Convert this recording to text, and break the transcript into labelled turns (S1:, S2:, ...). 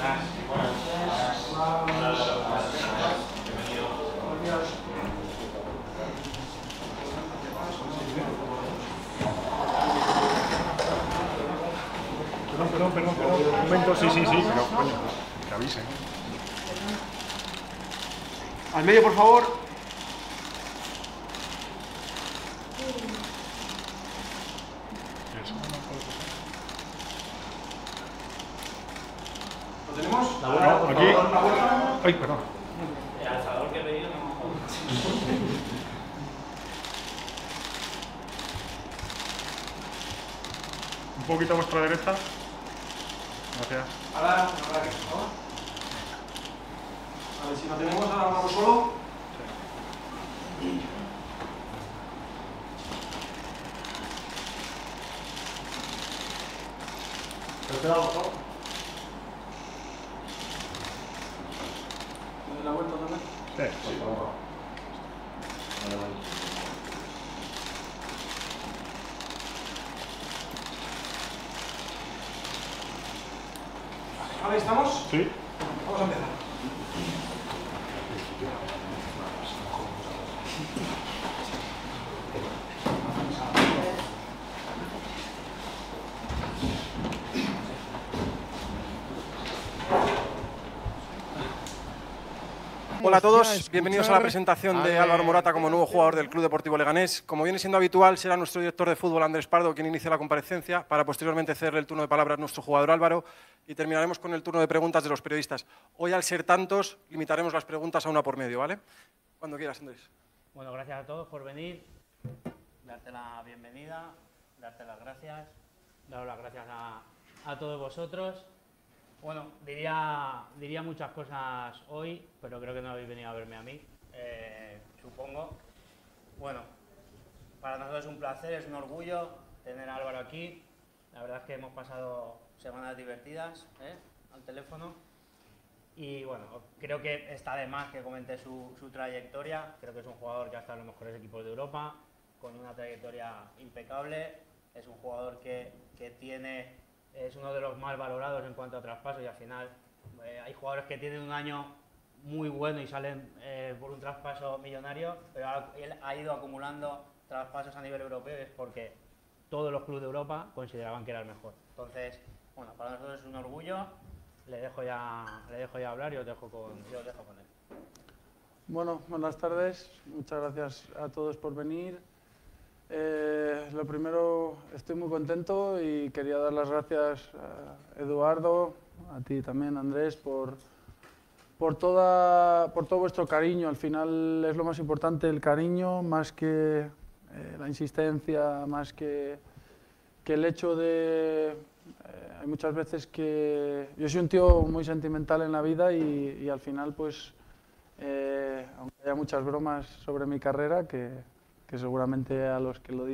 S1: Perdón. Un momento, sí, pero coño, que avisen.
S2: Al medio, por favor. ¿Lo tenemos?
S1: Aquí. Ay, perdón.
S3: El alzador que he pedido no.
S1: Un poquito a vuestra derecha. Gracias.
S2: Ahora, por favor. A ver si lo tenemos, ahora vamos solo. Cuidado, por favor. ¿Me doy la vuelta también?
S1: Sí, por favor.
S2: ¿Ahora estamos?
S1: Sí.
S2: Vamos a empezar. Hola a todos, bienvenidos a la presentación de Álvaro Morata como nuevo jugador del Club Deportivo Leganés. Como viene siendo habitual, será nuestro director de fútbol, Andrés Pardo, quien inicie la comparecencia, para posteriormente cederle el turno de palabra a nuestro jugador Álvaro y terminaremos con el turno de preguntas de los periodistas. Hoy, al ser tantos, limitaremos las preguntas a una por medio, ¿vale? Cuando quieras, Andrés.
S3: Bueno, gracias a todos por venir, darte la bienvenida, darte las gracias, daros las gracias a todos vosotros. Bueno, diría muchas cosas hoy, pero creo que no habéis venido a verme a mí, supongo. Bueno, para nosotros es un placer, es un orgullo tener a Álvaro aquí. La verdad es que hemos pasado semanas divertidas al teléfono. Y bueno, creo que está de más que comente su trayectoria. Creo que es un jugador que ha estado en los mejores equipos de Europa, con una trayectoria impecable. Es un jugador que es uno de los más valorados en cuanto a traspasos y al final hay jugadores que tienen un año muy bueno y salen por un traspaso millonario, pero él ha ido acumulando traspasos a nivel europeo y es porque todos los clubes de Europa consideraban que era el mejor. Entonces, bueno, para nosotros es un orgullo. Le dejo ya hablar y os dejo con él.
S4: Bueno, buenas tardes. Muchas gracias a todos por venir. Lo primero, estoy muy contento y quería dar las gracias a Eduardo, a ti también, Andrés, por todo vuestro cariño. Al final es lo más importante, el cariño, más que la insistencia, más que el hecho de... hay muchas veces que... Yo soy un tío muy sentimental en la vida y al final, pues, aunque haya muchas bromas sobre mi carrera, que seguramente a los que lo dicen